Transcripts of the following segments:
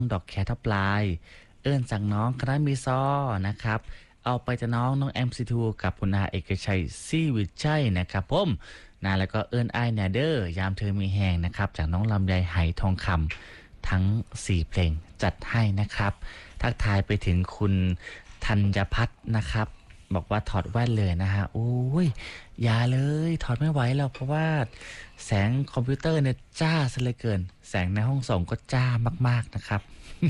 ดอกแคทปลายเอิ้นจากน้องคณะมีซอนะครับเอาไปจะน้อง MC2 กับคุณอาเอกชัยซี่วิชัยนะครับผมนะแล้วก็เอิ้นไอแนเดอร์ยามเธอมีแหงนะครับจากน้องลำไยไหทองคำทั้ง4เพลงจัดให้นะครับทักทายไปถึงคุณธัญพัฒน์นะครับบอกว่าถอดแว่นเลยนะฮะโอ้ยอย่าเลยถอดไม่ไหวแล้วเพราะว่าแสงคอมพิวเตอร์เนี่ยจ้าซะเหลือเกินแสงในห้องส่งก็จ้ามากๆนะครับ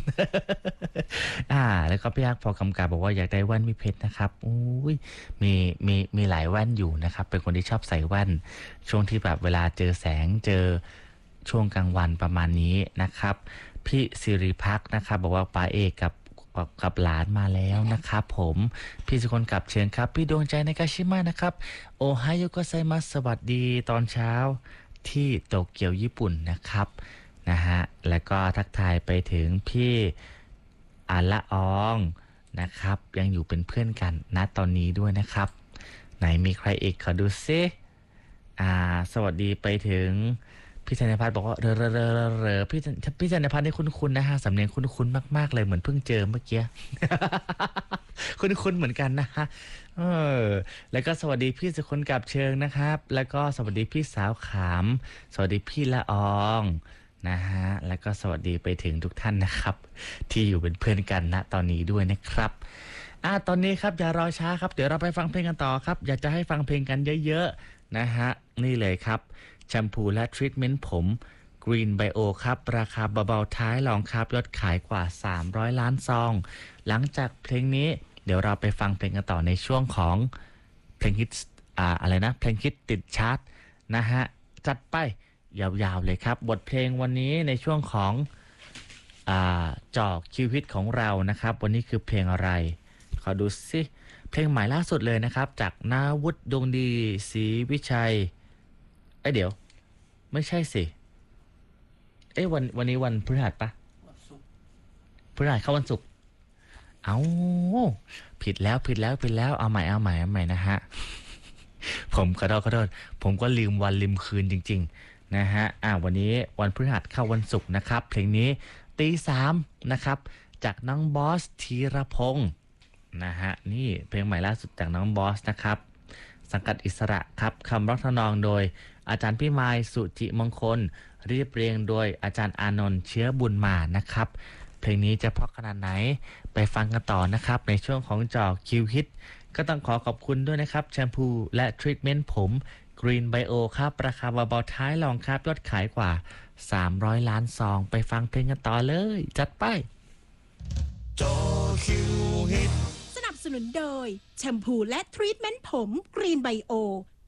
แล้วก็พี่ยักษ์พอกำกับบอกว่าอยากได้แว่นวิเพชรนะครับอุ้ยมีหลายแว่นอยู่นะครับเป็นคนที่ชอบใส่แว่นช่วงที่แบบเวลาเจอแสงเจอช่วงกลางวันประมาณนี้นะครับพี่สิริพักษ์นะครับบอกว่าป๋าเอกกับหลานมาแล้วนะครับผมพี่สุคนกลับเชิญครับพี่ดวงใจในกาชิมะนะครับโอไฮโอโกไซมัสสวัสดีตอนเช้าที่โตเกียวญี่ปุ่นนะครับนะฮะแล้วก็ทักทายไปถึงพี่อาละอองนะครับยังอยู่เป็นเพื่อนกันนะตอนนี้ด้วยนะครับไหนมีใครอีกขอดูซิสวัสดีไปถึงพี่ธัญพัฒน์บอกว่าเรอพี่ธัญพัฒน์นี่คุ้นๆนะฮะสำเนียงคุ้นๆมากๆเลยเหมือนเพิ่งเจอเมื่อกี้ คุ้นๆเหมือนกันนะฮะเออแล้วก็สวัสดีพี่สุคนกับเชิงนะครับแล้วก็สวัสดีพี่สาวขามสวัสดีพี่ละอองนะฮะแล้วก็สวัสดีไปถึงทุกท่านนะครับที่อยู่เป็นเพื่อนกันณตอนนี้ด้วยนะครับตอนนี้ครับอย่ารอช้าครับเดี๋ยวเราไปฟังเพลงกันต่อครับอยากจะให้ฟังเพลงกันเยอะๆนะฮะนี่เลยครับแชมพูและทรีทเมนต์ผม Green Bio ครับราคาเบาๆท้ายรองครับยอดขายกว่า300ล้านซองหลังจากเพลงนี้เดี๋ยวเราไปฟังเพลงกันต่อในช่วงของเพลงฮิตอะไรนะเพลงฮิตติดชาร์ตนะฮะจัดไปยาวๆเลยครับบทเพลงวันนี้ในช่วงของจอคิวฮิตของเรานะครับวันนี้คือเพลงอะไรขอดูสิเพลงใหม่ล่าสุดเลยนะครับจากนาวุฒิดวงดีศรีวิชัยเดี๋ยวไม่ใช่สิวันนี้วันพฤหัสปะพฤหัสเข้าวันศุกร์เอาผิดแล้วเอาใหม่นะฮะผมขอโทษผมก็ลืมวันลืมคืนจริงๆนะฮะวันนี้วันพฤหัสเข้าวันศุกร์นะครับเพลงนี้ตี 3นะครับจากน้องบอสธีรพงศ์นะฮะนี่เพลงใหม่ล่าสุดจากน้องบอสนะครับสังกัดอิสระครับคำร้องทำนองโดยอาจารย์พี่มายสุจิมงคลเรียบเรียงโดยอาจารย์อานนท์เชื้อบุญมานะครับเพลงนี้จะเพราะขนาดไหนไปฟังกันต่อนะครับในช่วงของจอคิวฮิตก็ต้องขอบคุณด้วยนะครับแชมพูและทรีทเมนต์ผม Green Bio ครับราคาเบาๆท้ายรองครับยอดขายกว่า300ล้านซองไปฟังเพลงกันต่อเลยจัดไปจอคิวฮิตสนับสนุนโดยแชมพูและทรีทเมนต์ผม Green Bio